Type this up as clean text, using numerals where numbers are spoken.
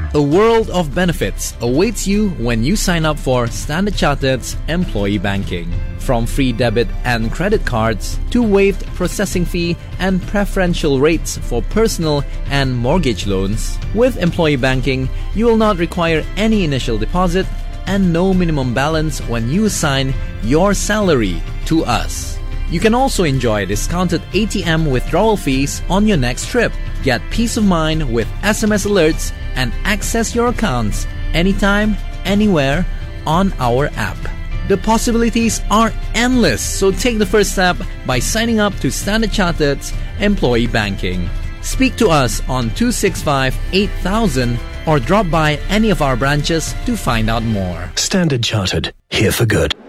A world of benefits awaits you when you sign up for Standard Chartered's employee banking. From free debit and credit cards to waived processing fee and preferential rates for personal and mortgage loans, with employee banking, you will not require any initial deposit and no minimum balance when you assign your salary to us. You can also enjoy discounted ATM withdrawal fees on your next trip. Get peace of mind with SMS alerts and access your accounts anytime, anywhere on our app. The possibilities are endless, so take the first step by signing up to Standard Chartered's employee banking. Speak to us on 265-8000 or drop by any of our branches to find out more. Standard Chartered, here for good.